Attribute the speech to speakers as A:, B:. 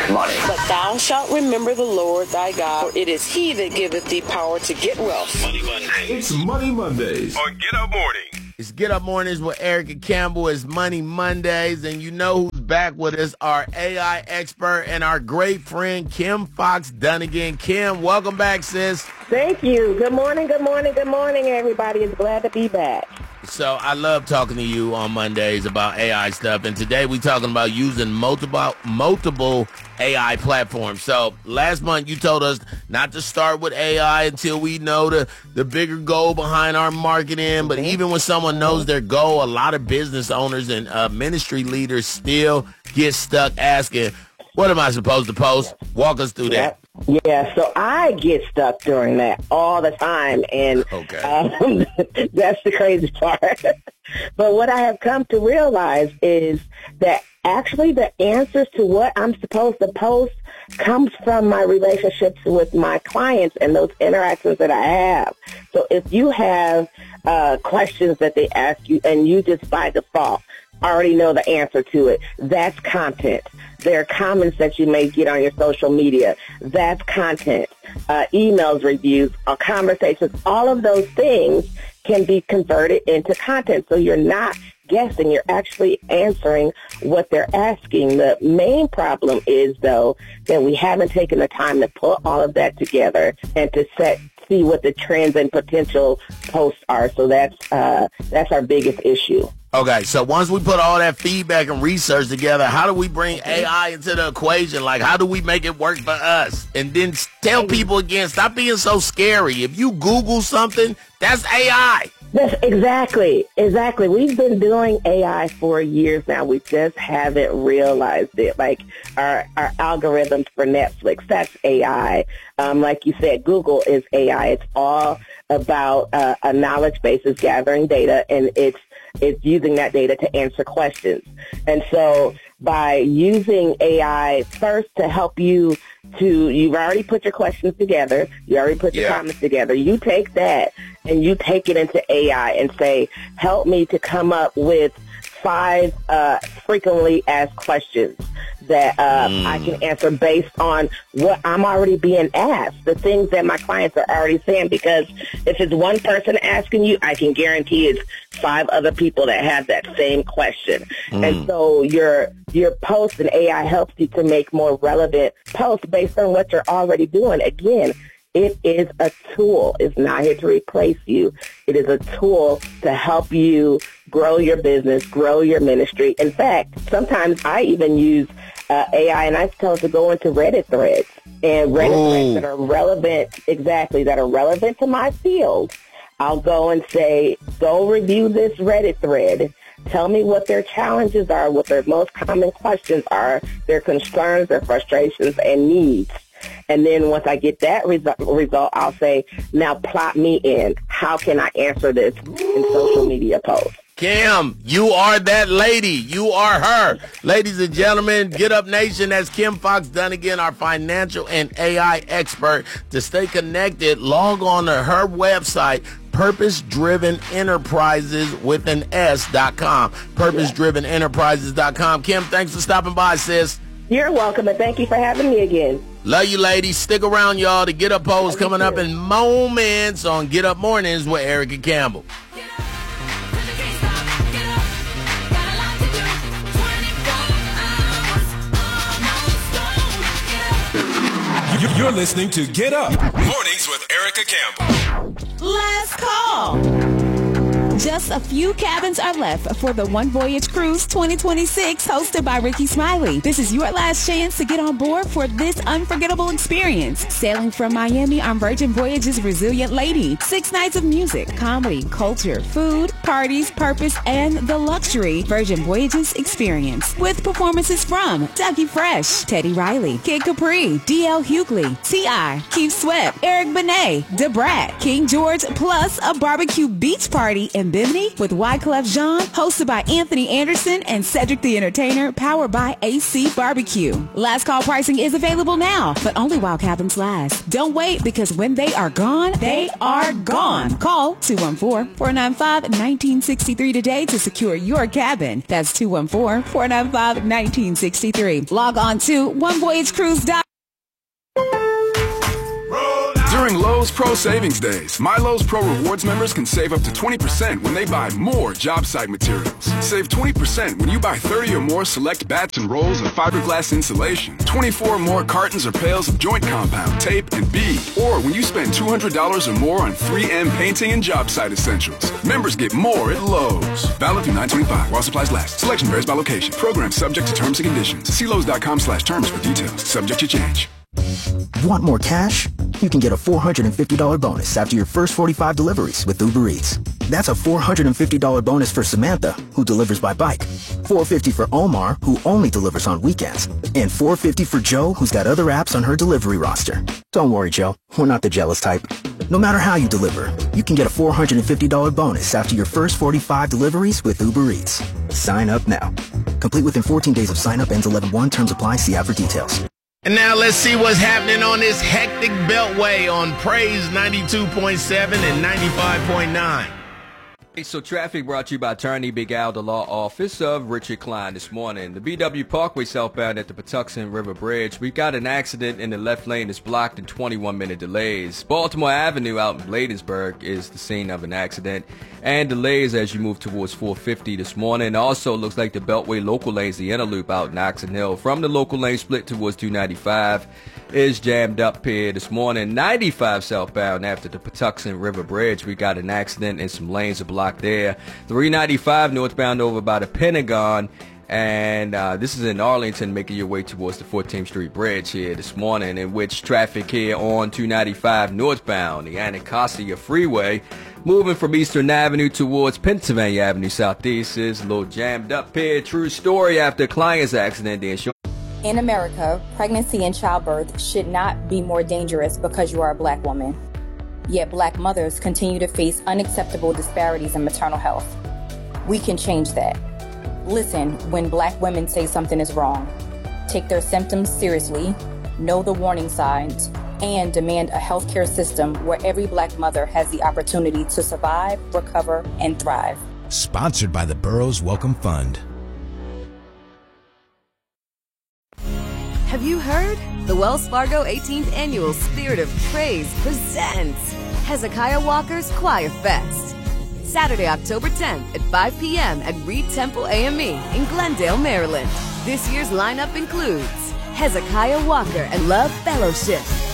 A: money.
B: But thou shalt remember the Lord thy God, for it is he that giveth thee power to get wealth.
C: Money Mondays.
D: It's Money Mondays
C: On Get Up Mornings.
E: It's Get Up Mornings with Erica Campbell. It's Money Mondays, and you know who's back with us, our AI expert and our great friend, Kim Fox Dunnigan. Kim, welcome back, sis.
F: Thank you. Good morning, everybody. It's glad to be back.
E: So I love talking to you on Mondays about AI stuff, and today we're talking about using multiple AI platforms. So last month you told us not to start with AI until we know the bigger goal behind our marketing, but even when someone knows their goal, a lot of business owners and ministry leaders still get stuck asking, what am I supposed to post? Walk us through that.
F: Yeah, so I get stuck during that all the time, and that's the crazy part. But what I have come to realize is that actually the answers to what I'm supposed to post comes from my relationships with my clients and those interactions that I have. So if you have questions that they ask you and you just by default already know the answer to it, that's content. There are comments that you may get on your social media. That's content. Emails, reviews, conversations, all of those things can be converted into content. So you're not guessing, you're actually answering what they're asking. The main problem is, though, that we haven't taken the time to put all of that together and to see what the trends and potential posts are. So that's our biggest issue.
E: Okay, so once we put all that feedback and research together, how do we bring AI into the equation? Like, how do we make it work for us? And then tell people again, stop being so scary. If you Google something, that's AI.
F: That's exactly. We've been doing AI for years now. We just haven't realized it. Like our algorithms for Netflix, that's AI. Like you said, Google is AI. It's all about a knowledge base is gathering data, and it's using that data to answer questions. And so by using AI first to help you've already put your questions together, you already put your comments together, you take that and you take it into AI and say, help me to come up with 5 frequently asked questions that I can answer based on what I'm already being asked, the things that my clients are already saying. Because if it's one person asking you, I can guarantee it's 5 other people that have that same question. And so your post and AI helps you to make more relevant posts based on what you're already doing. Again, it is a tool. It's not here to replace you. It is a tool to help you grow your business, grow your ministry. In fact, sometimes I even use AI, and I tell it to go into Reddit threads, and Reddit threads that are relevant to my field. I'll go and say, go review this Reddit thread. Tell me what their challenges are, what their most common questions are, their concerns, their frustrations, and needs. And then once I get that result, I'll say, now plot me in. How can I answer this in social media posts?
E: Kim, you are that lady. You are her. Ladies and gentlemen, Get Up Nation, that's Kim Fox Dunnigan, our financial and AI expert. To stay connected, log on to her website, purpose-driven-enterprises with an S.com. Purpose-driven-enterprises.com. Kim, thanks for stopping by, sis.
F: You're welcome, and thank you for having me again.
E: Love you, ladies. Stick around, y'all. The Get Up polls coming up in moments on Get Up Mornings with Erica Campbell.
D: You're listening to Get Up
C: Mornings with Erica Campbell.
G: Last call. Just a few cabins are left for the One Voyage Cruise 2026 hosted by Ricky Smiley. This is your last chance to get on board for this unforgettable experience. Sailing from Miami on Virgin Voyages Resilient Lady. 6 nights of music, comedy, culture, food, parties, purpose, and the luxury Virgin Voyages experience. With performances from Dougie Fresh, Teddy Riley, Kid Capri, D.L. Hughley, T.I., Keith Sweat, Eric Benet, DeBrat, King George, plus a barbecue beach party in Bimini with Wyclef Jean, hosted by Anthony Anderson Peterson and Cedric the Entertainer, powered by AC Barbecue. Last call pricing is available now, but only while cabins last. Don't wait, because when they are gone, they are gone. Call 214-495-1963 today to secure your cabin. That's 214-495-1963. Log on to onevoyagecruise.com.
A: During Lowe's Pro Savings Days, My Lowe's Pro Rewards members can save up to 20% when they buy more job site materials. Save 20% when you buy 30 or more select bats and rolls of fiberglass insulation, 24 or more cartons or pails of joint compound, tape, and bead, or when you spend $200 or more on 3M painting and job site essentials. Members get more at Lowe's. Valid through 9/25 while supplies last. Selection varies by location. Program subject to terms and conditions. See Lowe's.com/terms for details. Subject to change.
H: Want more cash? You can get a $450 bonus after your first 45 deliveries with Uber Eats. That's a $450 bonus for Samantha, who delivers by bike, $450 for Omar, who only delivers on weekends, and $450 for Joe, who's got other apps on her delivery roster. Don't worry, Joe. We're not the jealous type. No matter how you deliver, you can get a $450 bonus after your first 45 deliveries with Uber Eats. Sign up now. Complete within 14 days of sign up. Ends 11/1. Terms apply. See app for details.
E: And now let's see what's happening on this hectic beltway on Praise 92.7 and 95.9.
I: So traffic brought to you by Attorney Big Al, the law office of Richard Klein this morning. The BW Parkway southbound at the Patuxent River Bridge. We've got an accident in the left lane that's blocked in 21-minute delays. Baltimore Avenue out in Bladensburg is the scene of an accident. And delays as you move towards 450 this morning. Also looks like the Beltway local lanes, the inner loop out in Oxon Hill from the local lane split towards 295 is jammed up here this morning. 95 southbound after the Patuxent River Bridge. We got an accident and some lanes are blocked there. 395 northbound over by the Pentagon. And this is in Arlington, making your way towards the 14th Street Bridge here this morning, in which traffic here on 295 northbound, the Anacostia Freeway, moving from Eastern Avenue towards Pennsylvania Avenue Southeast is a little jammed up here. True story after a client's accident.
J: In America, pregnancy and childbirth should not be more dangerous because you are a black woman. Yet black mothers continue to face unacceptable disparities in maternal health. We can change that. Listen when black women say something is wrong. Take their symptoms seriously, know the warning signs, and demand a healthcare system where every black mother has the opportunity to survive, recover, and thrive.
K: Sponsored by the Burroughs Welcome Fund.
L: Have you heard? The Wells Fargo 18th Annual Spirit of Praise presents Hezekiah Walker's Choir Fest. Saturday, October 10th at 5 p.m. at Reed Temple AME in Glendale, Maryland. This year's lineup includes Hezekiah Walker and Love Fellowship,